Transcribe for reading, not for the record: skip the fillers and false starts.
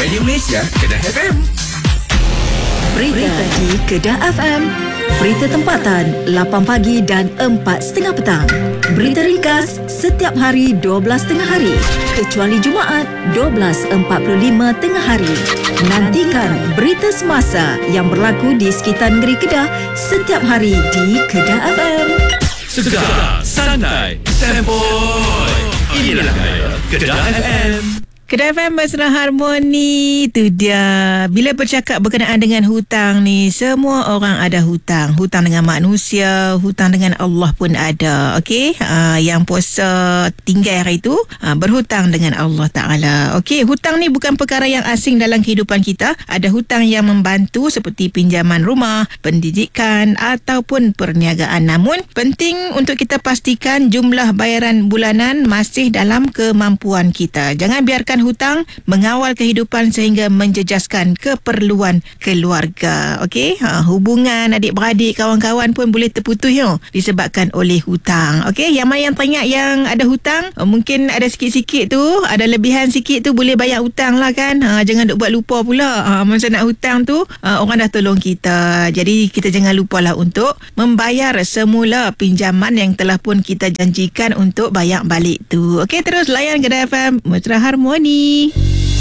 Radio Malaysia, Kedah FM. Berita di Kedah FM. Berita tempatan 8 pagi dan 4.30 petang. Berita ringkas setiap hari 12.30 hari. Kecuali Jumaat 12.45 tengah hari. Nantikan berita semasa yang berlaku di sekitar negeri Kedah setiap hari di Kedah FM. Segar, santai, sempoi. Inilah gaya Kedah FM. Kedah FM Mesra Harmoni. Itu dia. Bila bercakap berkenaan dengan hutang ni, semua orang ada hutang. Hutang dengan manusia, hutang dengan Allah pun ada. Okey, yang puasa tinggal hari itu berhutang dengan Allah Ta'ala. Okey, hutang ni bukan perkara yang asing dalam kehidupan kita. Ada hutang yang membantu seperti pinjaman rumah, pendidikan ataupun perniagaan. Namun penting untuk kita pastikan jumlah bayaran bulanan masih dalam kemampuan kita. Jangan biarkan hutang mengawal kehidupan sehingga menjejaskan keperluan keluarga. Okey, hubungan adik-beradik, kawan-kawan pun boleh terputus disebabkan oleh hutang. Okey, yang mana yang teringat yang ada hutang, mungkin ada sikit-sikit tu, ada lebihan sikit tu, boleh bayar hutang lah kan. Jangan duk buat lupa pula. Masa nak hutang tu, orang dah tolong kita. Jadi kita jangan lupalah untuk membayar semula pinjaman yang telah pun kita janjikan untuk bayar balik tu. Okey, terus layan Kedah FM Mesra Harmoni.